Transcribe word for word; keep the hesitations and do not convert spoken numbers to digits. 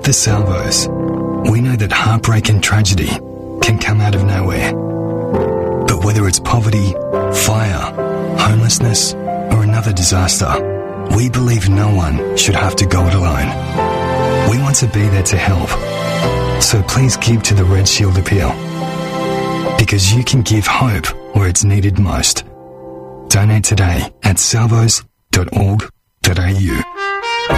At the Salvos, we know that heartbreak and tragedy can come out of nowhere. But whether it's poverty, fire, homelessness, or another disaster, we believe no one should have to go it alone. We want to be there to help. So please give to the Red Shield Appeal. Because you can give hope where it's needed most. Donate today at salvos dot org dot a u.